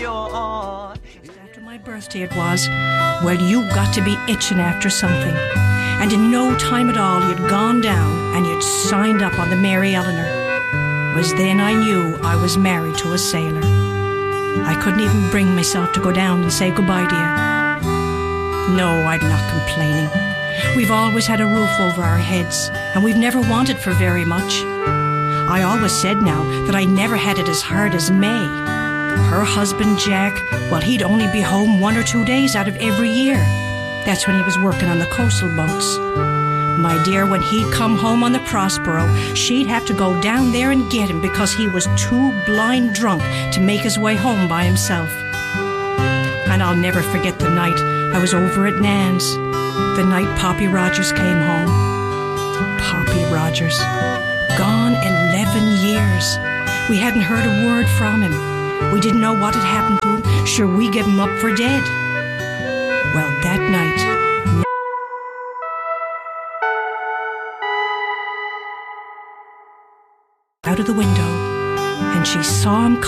Just after my birthday it was. Well, you got to be itching after something. And in no time at all, you'd gone down and you'd signed up on the Mary Eleanor. Was then I knew I was married to a sailor. I couldn't even bring myself to go down and say goodbye to you. No, I'm not complaining. We've always had a roof over our heads, and we've never wanted for very much. I always said now that I never had it as hard as May. Her husband, Jack, well, he'd only be home 1 or 2 days out of every year. That's when he was working on the coastal boats. My dear, when he'd come home on the Prospero, she'd have to go down there and get him because he was too blind drunk to make his way home by himself. And I'll never forget the night I was over at Nan's, the night Poppy Rogers came home. Poppy Rogers, gone 11 years. We hadn't heard a word from him. We didn't know what had happened to him. Sure, we gave him up for dead. Well, that night, out of the window, and she saw him